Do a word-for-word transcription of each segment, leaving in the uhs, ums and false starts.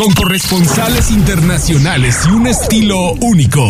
con corresponsales internacionales y un estilo único.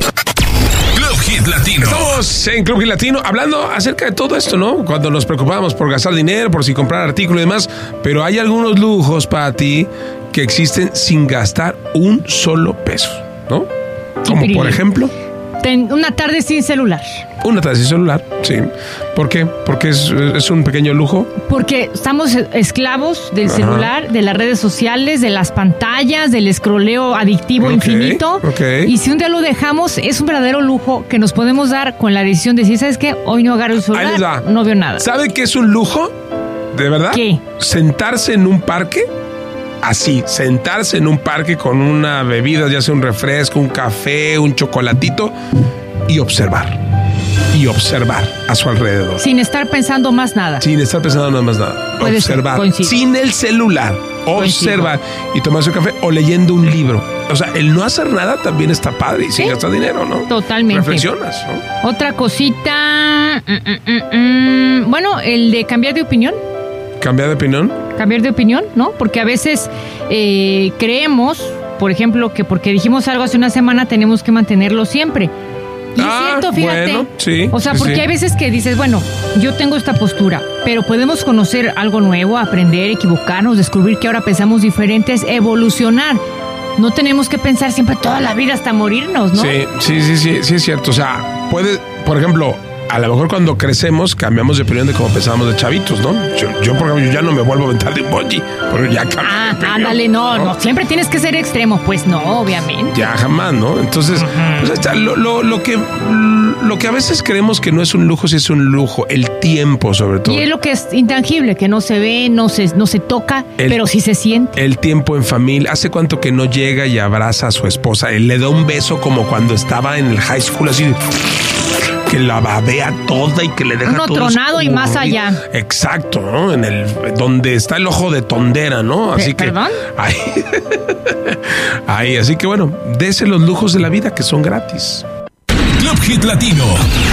Club Hit Latino. Estamos en Club Hit Latino hablando acerca de todo esto, ¿no? Cuando nos preocupamos por gastar dinero, por si comprar artículos y demás, pero hay algunos lujos para ti que existen sin gastar un solo peso, ¿no? Como por ejemplo... Ten una tarde sin celular. Una tarde sin celular, sí. ¿Por qué? Porque es, es un pequeño lujo. Porque estamos esclavos del Ajá. celular, de las redes sociales, de las pantallas, del escroleo adictivo okay, infinito. Okay. Y si un día lo dejamos, es un verdadero lujo que nos podemos dar con la decisión de decir, ¿sabes qué? Hoy no agarro el celular, no veo nada. ¿Sabe qué es un lujo? ¿De verdad? ¿Qué? Sentarse en un parque. Así, sentarse en un parque con una bebida, ya sea un refresco, un café, un chocolatito, y observar. Y observar a su alrededor. Sin estar pensando más nada. Sin estar pensando nada más nada. Puede observar. Ser, sin el celular. Observar. Coincido. Y tomarse un café o leyendo un libro. O sea, el no hacer nada también está padre y sin ¿Sí? gastar dinero, ¿no? Totalmente. Reflexionas, ¿no? Otra cosita. Mm, mm, mm, bueno, el de cambiar de opinión. ¿Cambiar de opinión? Cambiar de opinión, ¿no? Porque a veces eh, creemos, por ejemplo, que porque dijimos algo hace una semana tenemos que mantenerlo siempre. Y ah, es cierto, fíjate. Bueno, sí, o sea, sí, porque sí. hay veces que dices, bueno, yo tengo esta postura, pero podemos conocer algo nuevo, aprender, equivocarnos, descubrir que ahora pensamos diferentes, evolucionar. No tenemos que pensar siempre toda la vida hasta morirnos, ¿no? Sí, sí, sí, sí, sí es cierto. O sea, puede, por ejemplo... A lo mejor cuando crecemos cambiamos de opinión de cómo pensábamos de chavitos, ¿no? Yo, yo por ejemplo, yo ya no me vuelvo a aventar de un bungee, pero ya cambié Ah, de opinión, ándale, no, no, no, siempre tienes que ser extremo. Pues no, obviamente. Ya jamás, ¿no? Entonces, uh-huh. pues está, lo, lo, lo, que, lo que a veces creemos que no es un lujo, sí es un lujo. El tiempo, sobre todo. Y es lo que es intangible, que no se ve, no se, no se toca, el, pero sí se siente. El tiempo en familia. ¿Hace cuánto que no llega y abraza a su esposa? Él le da un beso como cuando estaba en el high school, así que la babea toda y que le deja uno todo tronado y más allá. Exacto, ¿no? En el donde está el ojo de tondera, ¿no? Así que ¿Perdón? Ahí, ahí, así que bueno, dese los lujos de la vida que son gratis. Club Hit Latino,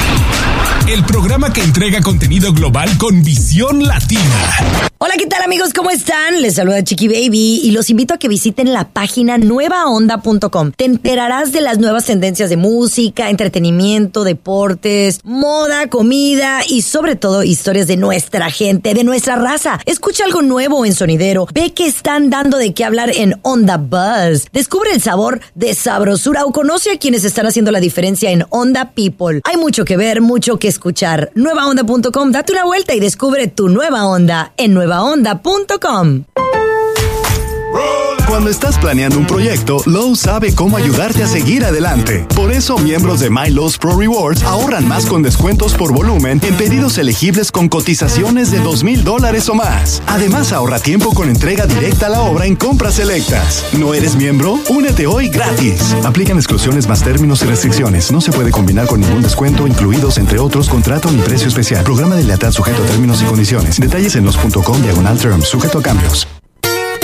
el programa que entrega contenido global con visión latina. Hola, ¿qué tal, amigos? ¿Cómo están? Les saluda Chiqui Baby y los invito a que visiten la página nueva onda punto com. Te enterarás de las nuevas tendencias de música, entretenimiento, deportes, moda, comida y sobre todo historias de nuestra gente, de nuestra raza. Escucha algo nuevo en sonidero. Ve que están dando de qué hablar en Onda Buzz. Descubre el sabor de sabrosura o conoce a quienes están haciendo la diferencia en Onda People. Hay mucho que ver, mucho que escuchar. nueva onda punto com. Date una vuelta y descubre tu nueva onda en nueva onda punto com. Cuando estás planeando un proyecto, Lowe's sabe cómo ayudarte a seguir adelante. Por eso, miembros de My Lowe's Pro Rewards ahorran más con descuentos por volumen en pedidos elegibles con cotizaciones de dos mil dólares o más. Además, ahorra tiempo con entrega directa a la obra en compras selectas. ¿No eres miembro? Únete hoy gratis. Aplican exclusiones más términos y restricciones. No se puede combinar con ningún descuento, incluidos, entre otros, contrato ni precio especial. Programa de lealtad sujeto a términos y condiciones. Detalles en los punto com diagonal terms, sujeto a cambios.